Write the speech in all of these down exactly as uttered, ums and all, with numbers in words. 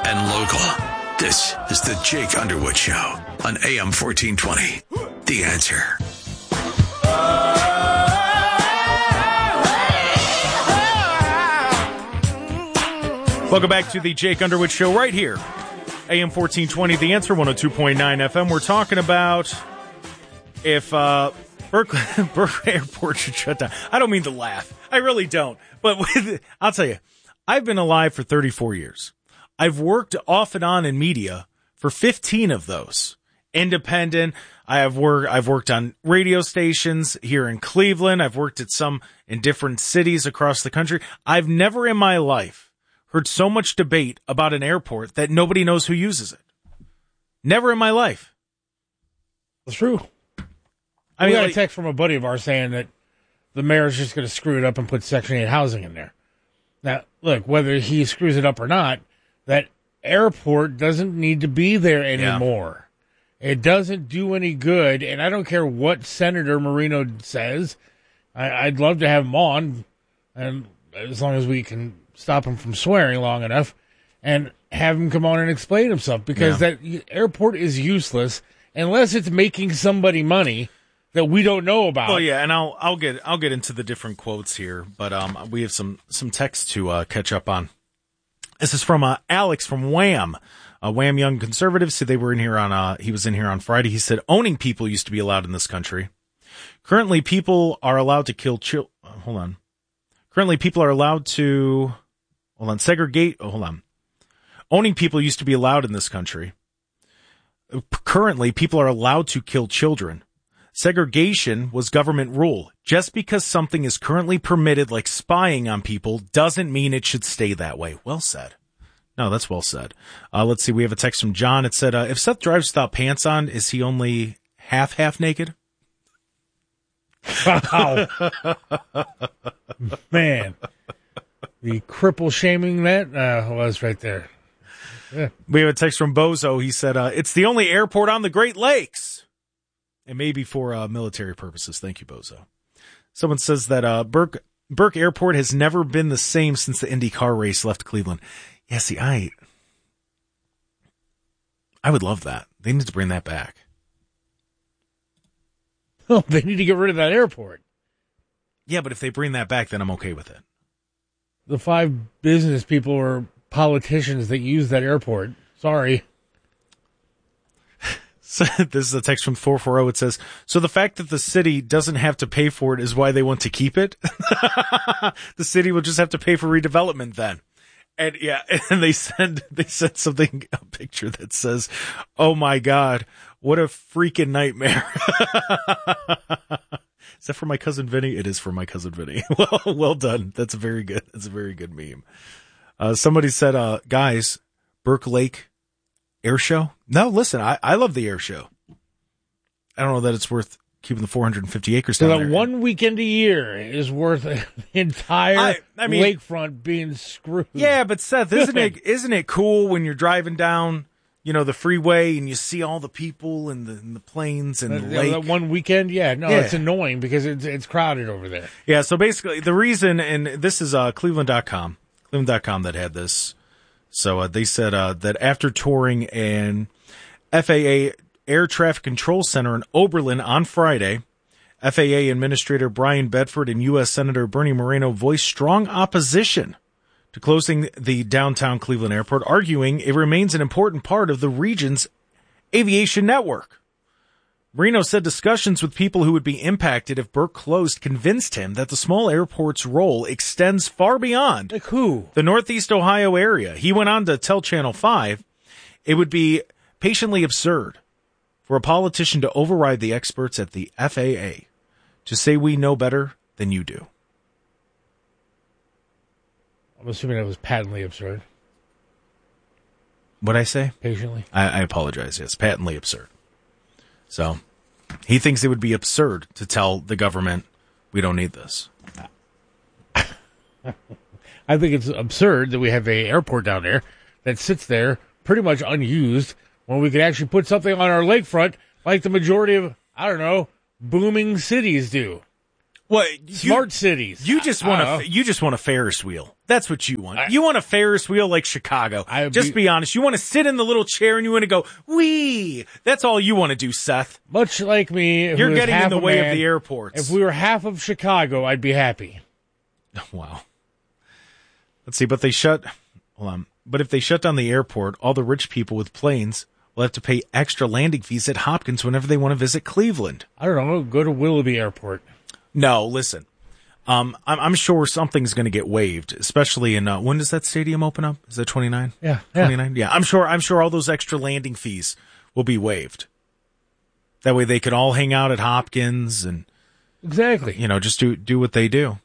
and local. This is the Jake Underwood Show on A M fourteen twenty. The Answer. Welcome back to the Jake Underwood Show right here. A M fourteen twenty, The Answer, one oh two point nine F M. We're talking about if uh, Berkeley, Berkeley Airport should shut down. I don't mean to laugh. I really don't. But with, I'll tell you, I've been alive for thirty-four years. I've worked off and on in media for fifteen of those. Independent. I have worked, I've worked on radio stations here in Cleveland. I've worked at some in different cities across the country. I've never in my life heard so much debate about an airport that nobody knows who uses it. Never in my life. It's true. I we mean, got like, a text from a buddy of ours saying that the mayor's just going to screw it up and put Section eight housing in there. Now, look, whether he screws it up or not, that airport doesn't need to be there anymore. Yeah. It doesn't do any good, and I don't care what Senator Marino says. I, I'd love to have him on, and as long as we can stop him from swearing long enough, and have him come on and explain himself, because yeah. that airport is useless unless it's making somebody money that we don't know about. Well, yeah, and I'll I'll get I'll get into the different quotes here, but um, we have some some text to uh, catch up on. This is from uh, Alex from Wham, uh, Wham Young Conservatives. So they were in here on uh, he was in here on Friday. He said owning people used to be allowed in this country. Currently, people are allowed to kill chil. Uh, hold on. Currently, people are allowed to hold on segregate. Oh, hold on. Owning people used to be allowed in this country. Currently, people are allowed to kill children. Segregation was government rule. Just because something is currently permitted, like spying on people, doesn't mean it should stay that way. Well said. No, that's well said. Uh, let's see. We have a text from John. It said, uh, if Seth drives without pants on, is he only half, half naked? Wow. Man. The cripple shaming that uh, was right there. Yeah. We have a text from Bozo. He said, uh, it's the only airport on the Great Lakes. It may be for uh, military purposes. Thank you, Bozo. Someone says that uh, Burke Burke Airport has never been the same since the Indy car race left Cleveland. Yeah, see, I I would love that. They need to bring that back. Oh, they need to get rid of that airport. Yeah, but if they bring that back, then I'm okay with it. The five business people or politicians that use that airport, sorry. So this is a text from four four zero. It says, so the fact that the city doesn't have to pay for it is why they want to keep it? The city will just have to pay for redevelopment then. And yeah, and they send, they sent something, a picture that says, oh my God, what a freaking nightmare. Is that for my cousin Vinny? It is for my cousin Vinny. Well, well done. That's a very good, that's a very good meme. Uh, somebody said, uh, guys, Burke Lake Air Show? No, listen, I, I love the air show. I don't know that it's worth keeping the four hundred fifty acres so down that there. one weekend a year is worth the entire I, I mean, lakefront being screwed. Yeah, but Seth, isn't it isn't it cool when you're driving down, you know, the freeway and you see all the people and the, and the planes and uh, the yeah, lake? That one weekend, yeah, no, yeah. It's annoying because it's it's crowded over there. Yeah, so basically the reason, and this is uh, Cleveland dot com, Cleveland dot com that had this. So uh, they said uh, that after touring an F A A Air Traffic Control Center in Oberlin on Friday, F A A Administrator Brian Bedford and U S Senator Bernie Moreno voiced strong opposition to closing the downtown Cleveland airport, arguing it remains an important part of the region's aviation network. Moreno said discussions with people who would be impacted if Burke closed convinced him that the small airport's role extends far beyond like who? the Northeast Ohio area. He went on to tell Channel five it would be patiently absurd for a politician to override the experts at the F A A to say we know better than you do. I'm assuming that was patently absurd. What'd I say? Patiently. I, I apologize. Yes, patently absurd. So he thinks it would be absurd to tell the government we don't need this. I think it's absurd that we have a airport down there that sits there pretty much unused when we could actually put something on our lakefront like the majority of, I don't know, booming cities do. What Smart you, cities. You just want a a you just want a Ferris wheel. That's what you want. I, you want a Ferris wheel like Chicago. I just be, be honest. You want to sit in the little chair and you want to go wee. That's all you want to do, Seth. Much like me, you're getting in the way man, of the airports. If we were half of Chicago, I'd be happy. Wow. Let's see, but they shut. Hold on. But if they shut down the airport, all the rich people with planes will have to pay extra landing fees at Hopkins whenever they want to visit Cleveland. I don't know. Go to Willoughby Airport. No, listen. Um, I'm, I'm sure something's going to get waived, especially in uh, when does that stadium open up? Is that twenty-nine? Yeah, twenty-nine. Yeah, I'm sure. I'm sure all those extra landing fees will be waived. That way, they can all hang out at Hopkins and exactly, you know, just do do what they do.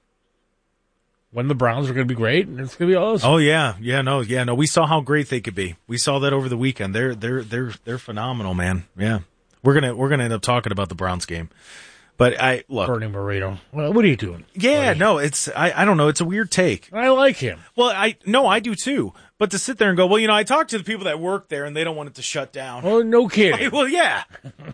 When the Browns are going to be great, and it's going to be awesome. Oh yeah, yeah, no, yeah, no. We saw how great they could be. We saw that over the weekend. They're they're they're they're phenomenal, man. Yeah, we're gonna we're gonna end up talking about the Browns game. But I look, Bernie Moreno. Well, what are you doing? Yeah, buddy? no, it's I, I don't know. It's a weird take. I like him. Well, I no, I do too. But to sit there and go, well, you know, I talked to the people that work there, and they don't want it to shut down. Oh, no kidding. Like, well, yeah.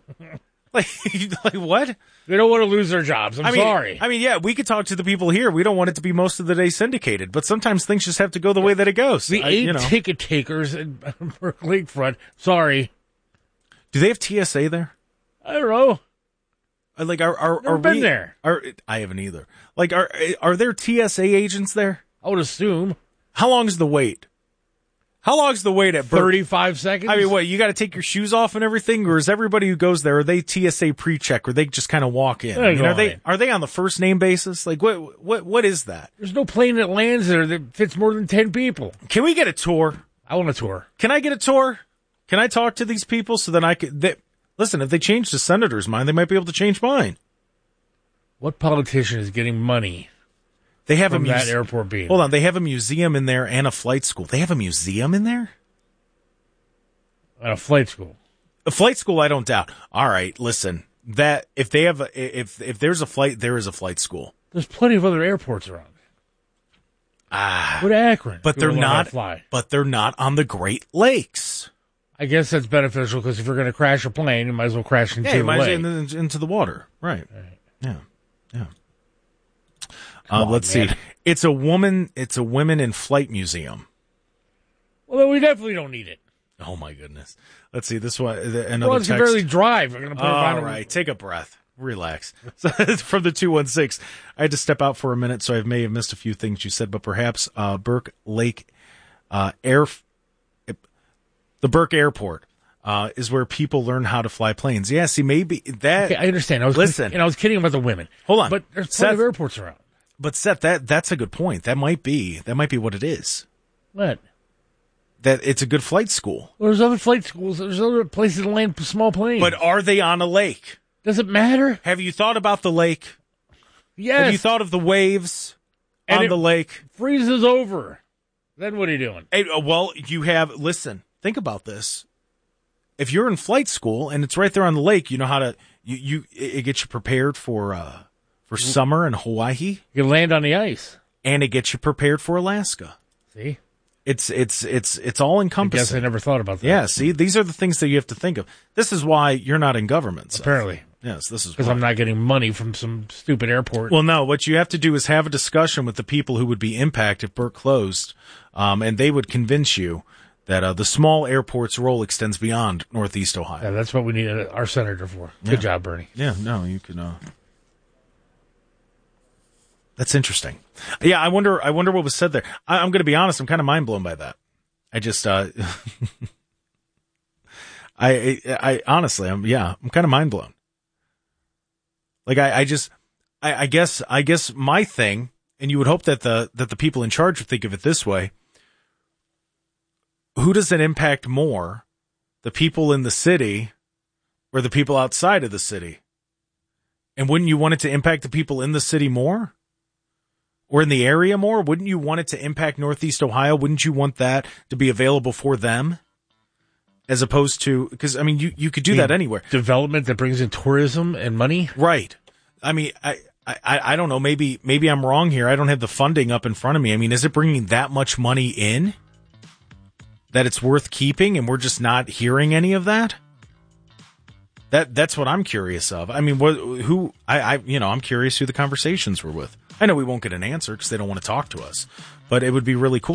like, like what? They don't want to lose their jobs. I'm I mean, sorry. I mean, yeah, we could talk to the people here. We don't want it to be most of the day syndicated, but sometimes things just have to go the way that it goes. The I, eight you know. ticket takers at Burke Lakefront. Sorry. Do they have T S A there? I don't know. Like, are are, Never are been we, there? Are I haven't either. Like, are are there T S A agents there? I would assume. How long is the wait? How long is the wait at Burke? thirty-five seconds. I mean, what, you got to take your shoes off and everything, or is everybody who goes there, are they T S A pre-check, or they just kind of walk in? I mean, are they are they on the first name basis? Like, what what what is that? There's no plane that lands there that fits more than ten people. Can we get a tour? I want a tour. Can I get a tour? Can I talk to these people so that I could? They, listen, if they change the senator's mind, they might be able to change mine. What politician is getting money? They have from a muse- that airport being. Hold on, they have a museum in there and a flight school. They have a museum in there? At a flight school. A flight school, I don't doubt. All right, listen. That if they have a, if if there's a flight, there is a flight school. There's plenty of other airports around. Ah, what Akron? But they're not. Fly. But they're not on the Great Lakes. I guess that's beneficial because if you're going to crash a plane, you might as well crash into yeah, you the might lake. as well into, into the water. Right. right. Yeah. Yeah. Come uh, on, let's man. see. It's a woman. It's a women in flight museum. Well, then we definitely don't need it. Oh my goodness. Let's see this one. Another well, text. can barely drive. We're going to put All it right, take a breath. Relax. So, from the two one six, I had to step out for a minute, so I may have missed a few things you said, but perhaps uh, Burke Lake uh, Air, the Burke Airport uh, is where people learn how to fly planes. Yeah, see, maybe that. Okay, I understand. I was listen, and I was kidding about the women. Hold on, but there's Seth, plenty of airports around. But Seth, that that's a good point. That might be that might be what it is. What? That it's a good flight school. Well, there's other flight schools. There's other places to land small planes. But are they on a lake? Does it matter? Have you thought about the lake? Yes. Have you thought of the waves and on the lake? Freezes over. Then what are you doing? Hey, uh, well, you have, listen, think about this. If you're in flight school and it's right there on the lake, you know how to, you, you it gets you prepared for, uh, for summer in Hawaii. You land on the ice. And it gets you prepared for Alaska. See? It's, it's, it's, it's all encompassing. I guess I never thought about that. Yeah, see, these are the things that you have to think of. This is why you're not in government. Seth. Apparently. Yes, this is because I'm not getting money from some stupid airport. Well, no, what you have to do is have a discussion with the people who would be impacted if Burke closed, um, and they would convince you that uh, the small airport's role extends beyond Northeast Ohio. Yeah, that's what we need our senator for. Good yeah. job, Bernie. Yeah, no, you can. Uh... That's interesting. Yeah, I wonder. I wonder what was said there. I, I'm going to be honest. I'm kind of mind blown by that. I just. Uh... I, I, I honestly, I'm yeah, I'm kind of mind blown. Like I, I just, I, I guess, I guess my thing, and you would hope that the that the people in charge would think of it this way: who does it impact more, the people in the city, or the people outside of the city? And wouldn't you want it to impact the people in the city more, or in the area more? Wouldn't you want it to impact Northeast Ohio? Wouldn't you want that to be available for them? As opposed to, because, I mean, you, you could do that anywhere. Development that brings in tourism and money? Right. I mean, I, I, I don't know. Maybe, maybe I'm wrong here. I don't have the funding up in front of me. I mean, is it bringing that much money in that it's worth keeping and we're just not hearing any of that? That that's what I'm curious of. I mean, what, who I, I you know I'm curious who the conversations were with. I know we won't get an answer because they don't want to talk to us, but it would be really cool